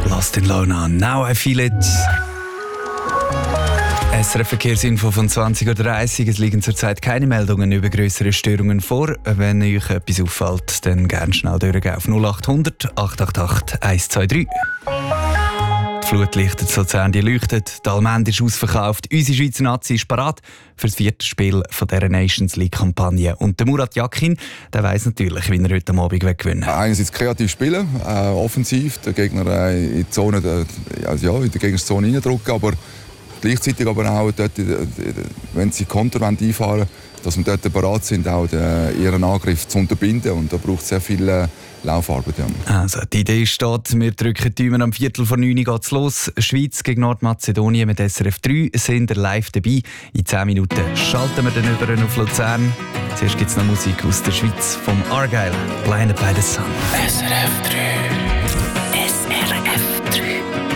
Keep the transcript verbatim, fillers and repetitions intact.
Lost in Lona, now I feel it. S R F-Verkehrsinfo von zwanzig Uhr dreißig. Es liegen zurzeit keine Meldungen über grössere Störungen vor. Wenn euch etwas auffällt, dann gerne schnell durchgehen auf null acht hundert, acht acht acht, eins zwei drei. Die Flutlichter zu Luzern, die leuchten. Die Allmende ist ausverkauft. Unsere Schweizer Nazi ist parat für das vierte Spiel von dieser Nations League-Kampagne. Und der Murat Yakin, der weiss natürlich, wie er heute Abend gewinnen will. Einerseits kreativ spielen, äh, offensiv, den Gegner äh, in die Zone, äh, also ja, in die Gegnerzone reindrücken, aber gleichzeitig aber auch, dort, wenn sie Konter einfahren wollen, dass wir dort bereit sind, auch den, ihren Angriff zu unterbinden. Und da braucht es sehr viel äh, Laufarbeit. Ja. Also, die Idee steht, wir drücken die Daumen. Am Viertel vor neun geht's los. Schweiz gegen Nordmazedonien mit S R F drei sind live dabei. In zehn Minuten schalten wir dann über auf Luzern. Zuerst gibt es noch Musik aus der Schweiz vom Argyle, Blinded by the Sun. S R F drei.